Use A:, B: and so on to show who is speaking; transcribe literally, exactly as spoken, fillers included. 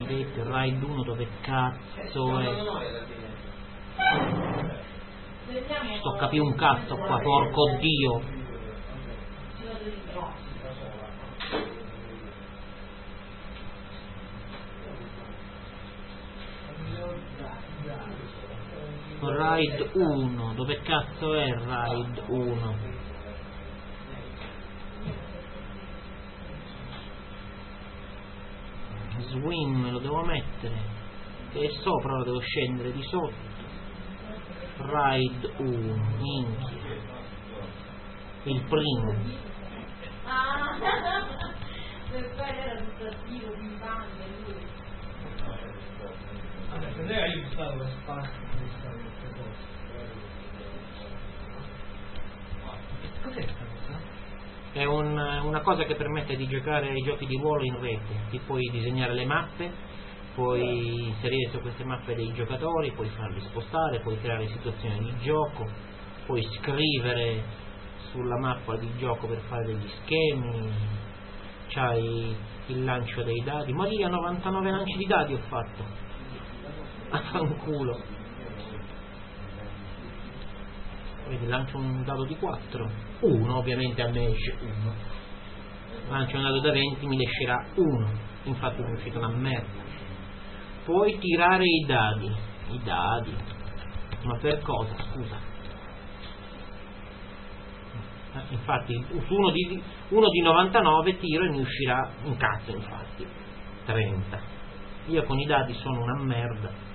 A: detto, RAID uno dove cazzo è? Sto a capire un cazzo qua, porco Dio. RAID uno, dove cazzo è RAID uno? Swim lo devo mettere, e sopra lo devo scendere di sotto. RAID uno, minchia, il primo.
B: Ah, per fare era tutto attivo, pimpante lui.
C: Vabbè, se lei ha aiutato lo spazio di fare queste cose. Cos'è questa cosa?
A: È un, una cosa che permette di giocare ai giochi di ruolo in rete. Ti puoi disegnare le mappe, puoi inserire su queste mappe dei giocatori, puoi farli spostare, puoi creare situazioni di gioco, puoi scrivere sulla mappa di gioco per fare degli schemi, c'hai il lancio dei dadi. Ma lì a novantanove lanci di dadi ho fatto, a fanculo. Vedi, lancio un dado di quattro, uno, ovviamente a me esce uno. Lancio un dado da venti, mi ne escerà uno, infatti mi è uscita una merda. Puoi tirare i dadi, i dadi, ma per cosa, scusa? Eh, infatti su uno di, uno di novantanove tiro e mi uscirà un cazzo, infatti trenta. Io con i dadi sono una merda.